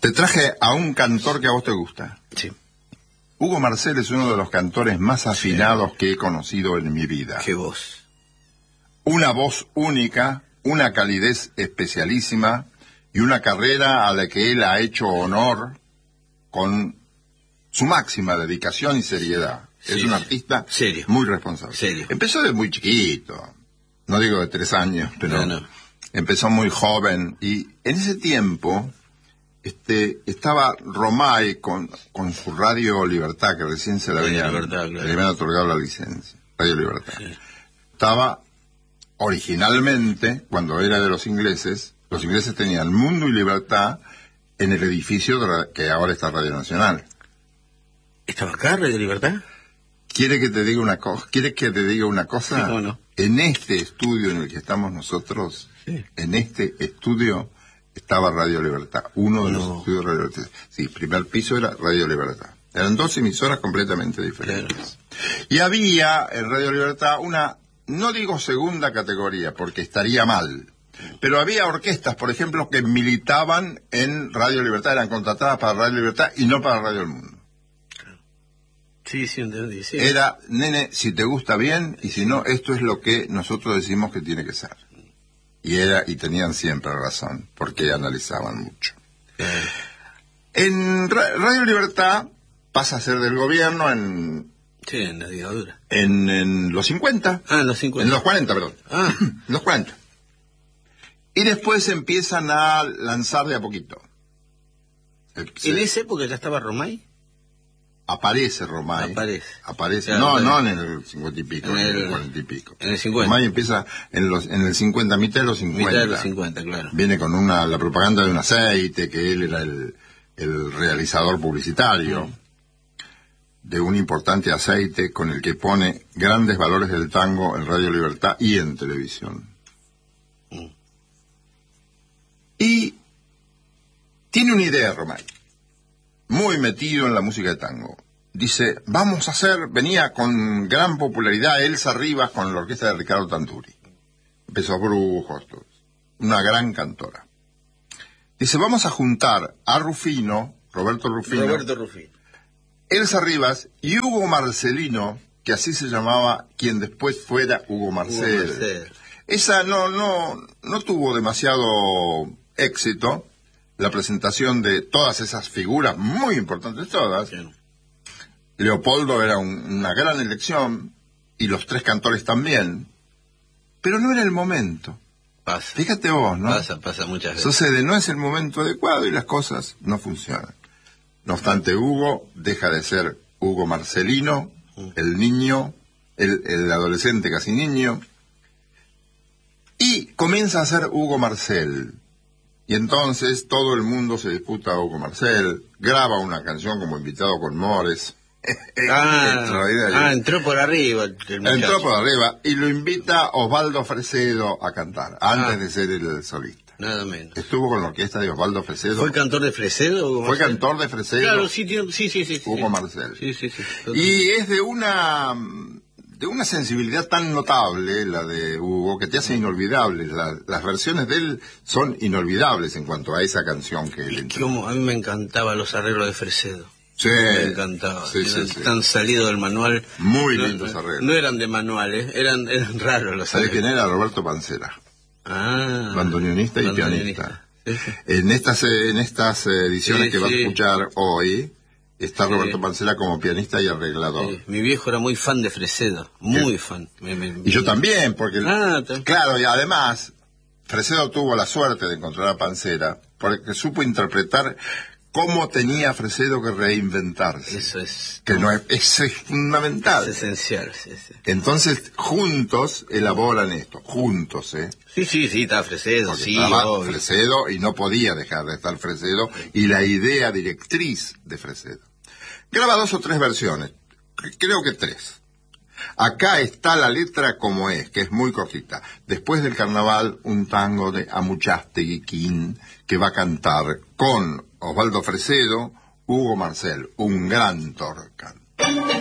Te traje a un cantor que a vos te gusta. Sí. Hugo Marcel es uno de los cantores más afinados que he conocido en mi vida. Qué voz. Una voz única, una calidez especialísima y una carrera a la que él ha hecho honor con su máxima dedicación y seriedad. Sí, es un artista serio, muy responsable. Serio. Empezó de muy chiquito, no digo de 3 años, pero No. Empezó muy joven y en ese tiempo estaba Romay con su Radio Libertad, que recién se le habían otorgado la licencia, Radio Libertad. Sí. Estaba originalmente, cuando era de los ingleses tenían Mundo y Libertad en el edificio que ahora está Radio Nacional. ¿Estaba acá, Radio Libertad? ¿Quieres que te diga una cosa? Sí, ¿cómo no? En este estudio en el que estamos nosotros, sí. En este estudio estaba Radio Libertad, uno de los estudios de Radio Libertad. Sí, primer piso era Radio Libertad. Eran 2 emisoras completamente diferentes. Claro. Y había en Radio Libertad una, no digo segunda categoría, porque estaría mal, pero había orquestas, por ejemplo, que militaban en Radio Libertad, eran contratadas para Radio Libertad y no para Radio El Mundo. Sí, entendí, sí. Era, nene, si te gusta bien, y si no, esto es lo que nosotros decimos que tiene que ser. Y tenían siempre razón, porque analizaban mucho. En Radio Libertad pasa a ser del gobierno en la dictadura. En los 50. En los 50. En los 40, perdón. En los 40. Y después empiezan a lanzar de a poquito. ¿En esa época ya estaba Romay? Aparece Romay. Aparece. Claro, no en el 50 y pico, en el 40 y pico. En el 50. Romay empieza en el 50, mitad de los 50. Mitad de los 50, claro. Viene con la propaganda de un aceite, que él era el realizador publicitario de un importante aceite con el que pone grandes valores del tango en Radio Libertad y en televisión. Y tiene una idea, Romay, muy metido en la música de tango. Dice, venía con gran popularidad Elsa Rivas con la orquesta de Ricardo Tanturi. Empezó Brujos, una gran cantora. Dice, vamos a juntar a Roberto Rufino, Elsa Rivas y Hugo Marcelino, que así se llamaba quien después fuera Hugo Marcel. Esa no tuvo demasiado éxito, la presentación de todas esas figuras, muy importantes todas. Sí. Leopoldo era una gran elección, y los 3 cantores también, pero no era el momento. Pasa. Fíjate vos, ¿no? Pasa muchas veces. Sucede, no es el momento adecuado y las cosas no funcionan. No obstante, Hugo deja de ser Hugo Marcelino, el niño, el adolescente casi niño, y comienza a ser Hugo Marcel. Y entonces todo el mundo se disputa a Hugo Marcel, graba una canción como invitado con Mores. Entró por arriba. Entró por arriba y lo invita Osvaldo Fresedo a cantar, antes de ser el solista. Nada menos. Estuvo con la orquesta de Osvaldo Fresedo. ¿Fue cantor de Fresedo? Hugo Fue cantor de Fresedo. Claro, sí. Hugo Marcel. Sí. Y es de una sensibilidad tan notable, la de Hugo, que te hace inolvidable. Las versiones de él son inolvidables en cuanto a esa canción que él entró. A mí me encantaban los arreglos de Fresedo. Sí. Me encantaba. Tan salido del manual. Muy lindos arreglos. No eran de manual, eran raros los arreglos. ¿Sabés quién era? Roberto Pancera. Bandoneonista y pianista. Sí. En estas ediciones que vas a escuchar hoy, está Roberto Pancera como pianista y arreglador. Sí. Mi viejo era muy fan de Fresedo, muy fan. Y yo también, porque claro, y además Fresedo tuvo la suerte de encontrar a Pancera, porque supo interpretar cómo tenía Fresedo que reinventarse. Eso es. Que eso es fundamental. Es esencial, sí. Entonces, juntos elaboran esto. Juntos, Sí, estaba Fresedo, porque estaba Fresedo y no podía dejar de estar Fresedo, y la idea directriz de Fresedo. Graba 2 o 3 versiones. Creo que 3. Acá está la letra como es, que es muy cortita. Después del carnaval, un tango de Amuchastegui Quín, que va a cantar con Osvaldo Fresedo, Hugo Marcel, un gran torcante.